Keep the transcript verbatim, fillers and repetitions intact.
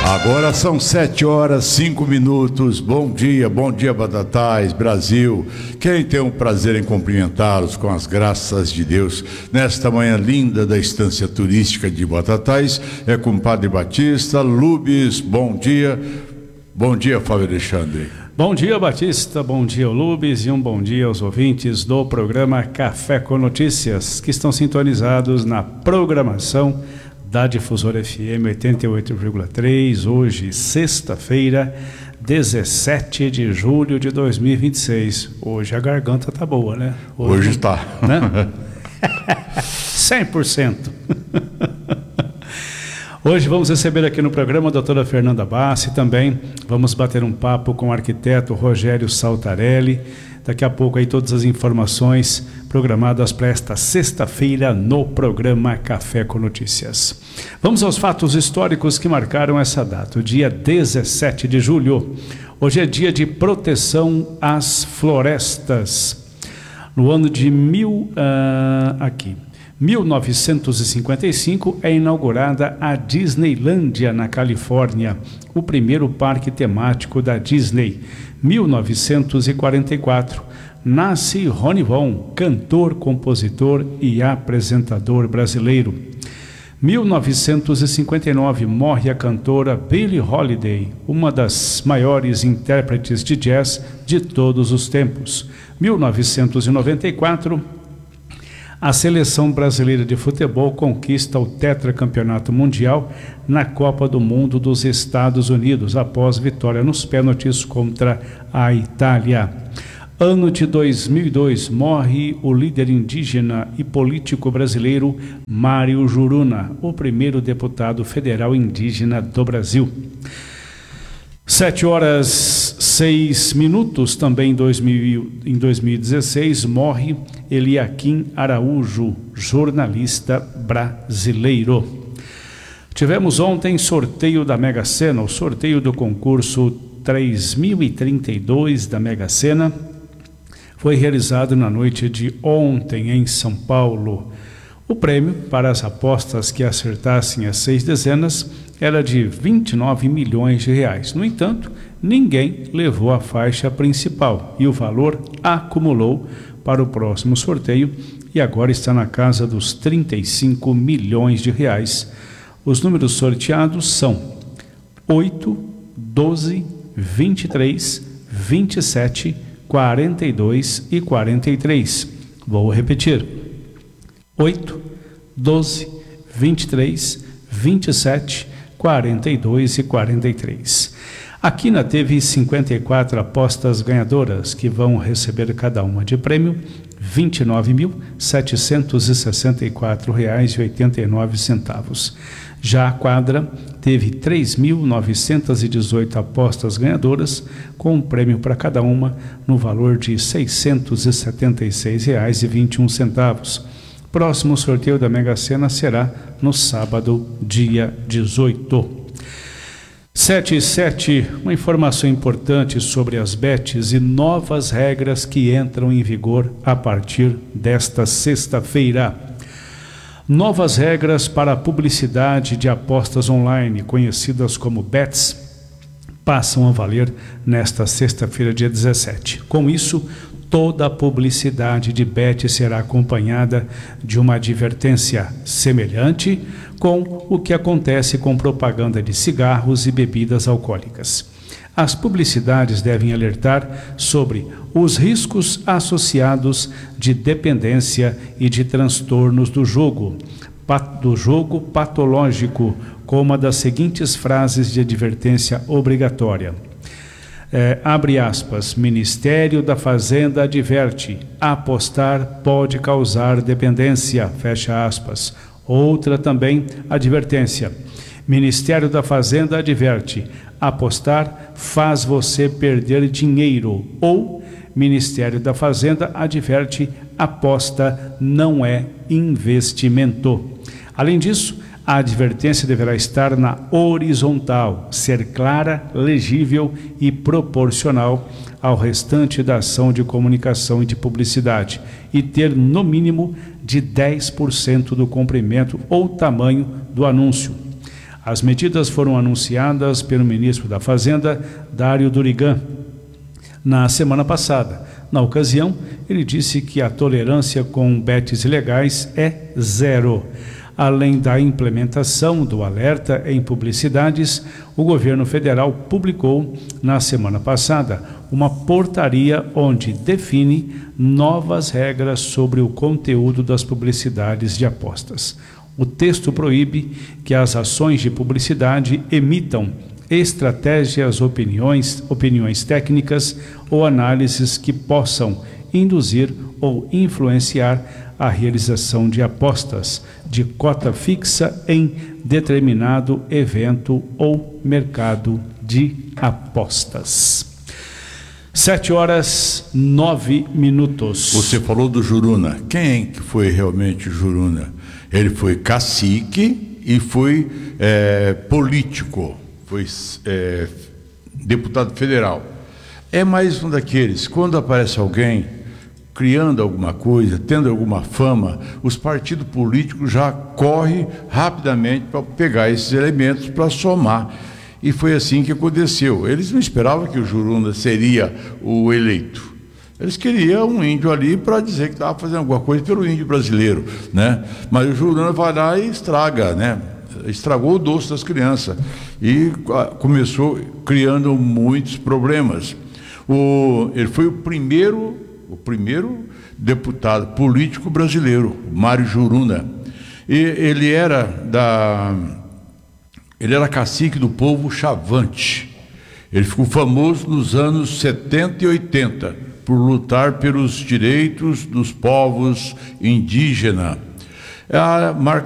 Agora são sete horas, cinco minutos. Bom dia, bom dia, Batatais, Brasil. Quem tem o prazer em cumprimentá-los com as graças de Deus nesta manhã linda da Estância Turística de Batatais é compadre Batista. Lubes, bom dia. Bom dia, Fábio Alexandre. Bom dia, Batista, bom dia, Lubes, e um bom dia aos ouvintes do programa Café com Notícias, que estão sintonizados na programação da Difusora F M oitenta e oito vírgula três, hoje, sexta-feira, dezessete de julho de dois mil e vinte e seis. Hoje a garganta tá boa, né? Hoje está. Né? cem por cento. Hoje vamos receber aqui no programa a doutora Fernanda Bassi, também vamos bater um papo com o arquiteto Rogério Saltarelli. Daqui a pouco aí todas as informações programadas para esta sexta-feira no programa Café com Notícias. Vamos aos fatos históricos que marcaram essa data, o dia dezessete de julho. Hoje é dia de proteção às florestas. No ano de mil, uh, aqui, mil novecentos e cinquenta e cinco é inaugurada a Disneylândia, na Califórnia, o primeiro parque temático da Disney. mil novecentos e quarenta e quatro, nasce Rony Von, cantor, compositor e apresentador brasileiro. mil novecentos e cinquenta e nove, morre a cantora Billie Holiday, uma das maiores intérpretes de jazz de todos os tempos. mil novecentos e noventa e quatro, a seleção brasileira de futebol conquista o tetracampeonato mundial na Copa do Mundo dos Estados Unidos, após vitória nos pênaltis contra a Itália. Ano de dois mil e dois, morre o líder indígena e político brasileiro Mário Juruna, o primeiro deputado federal indígena do Brasil. Sete horas, seis minutos, também em, dois mil, em dois mil e dezesseis, morre Eliakim Araújo, jornalista brasileiro. Tivemos ontem sorteio da Mega Sena, o sorteio do concurso três mil e trinta e dois da Mega Sena foi realizado na noite de ontem em São Paulo. O prêmio para as apostas que acertassem as seis dezenas era de vinte e nove milhões de reais. No entanto, ninguém levou a faixa principal e o valor acumulou para o próximo sorteio e agora está na casa dos trinta e cinco milhões de reais. Os números sorteados são oito, doze, vinte e três, vinte e sete, quarenta e dois e quarenta e três. Vou repetir. oito, doze, vinte e três, vinte e sete, quarenta e dois e quarenta e três. A Quina teve cinquenta e quatro apostas ganhadoras, que vão receber cada uma de prêmio vinte e nove mil, setecentos e sessenta e quatro reais e oitenta e nove centavos. Já a Quadra teve três mil novecentos e dezoito apostas ganhadoras, com um prêmio para cada uma no valor de seiscentos e setenta e seis reais e vinte e um centavos. Próximo sorteio da Mega Sena será no sábado, dia dezoito. sete e sete, uma informação importante sobre as bets e novas regras que entram em vigor a partir desta sexta-feira. Novas regras para a publicidade de apostas online, conhecidas como bets, passam a valer nesta sexta-feira, dia dezessete. Com isso, toda a publicidade de bet será acompanhada de uma advertência semelhante com o que acontece com propaganda de cigarros e bebidas alcoólicas. As publicidades devem alertar sobre os riscos associados de dependência e de transtornos do jogo, do jogo patológico, com uma das seguintes frases de advertência obrigatória. É, abre aspas, Ministério da Fazenda adverte, apostar pode causar dependência, fecha aspas. Outra também advertência, Ministério da Fazenda adverte, apostar faz você perder dinheiro, ou Ministério da Fazenda adverte, aposta não é investimento. Além disso, a advertência deverá estar na horizontal, ser clara, legível e proporcional ao restante da ação de comunicação e de publicidade e ter no mínimo de dez por cento do comprimento ou tamanho do anúncio. As medidas foram anunciadas pelo ministro da Fazenda, Dário Durigan, na semana passada. Na ocasião, ele disse que a tolerância com bets ilegais é zero. Além da implementação do alerta em publicidades, o governo federal publicou, na semana passada, uma portaria onde define novas regras sobre o conteúdo das publicidades de apostas. O texto proíbe que as ações de publicidade emitam estratégias, opiniões, opiniões técnicas ou análises que possam induzir ou influenciar a realização de apostas de cota fixa em determinado evento ou mercado de apostas. Sete horas, nove minutos. Você falou do Juruna. Quem que foi realmente o Juruna? Ele foi cacique e foi é, político, foi é, deputado federal. É mais um daqueles, quando aparece alguém criando alguma coisa, tendo alguma fama, os partidos políticos já correm rapidamente para pegar esses elementos para somar. E foi assim que aconteceu. Eles não esperavam que o Juruna seria o eleito. Eles queriam um índio ali para dizer que estava fazendo alguma coisa pelo índio brasileiro, né? Mas o Juruna vai lá e estraga, né? Estragou o doce das crianças e começou criando muitos problemas. O, ele foi o primeiro, o primeiro deputado político brasileiro, Mário Juruna. E ele era da, ele era cacique do povo Chavante. Ele ficou famoso nos anos setenta e oitenta por lutar pelos direitos dos povos indígenas. A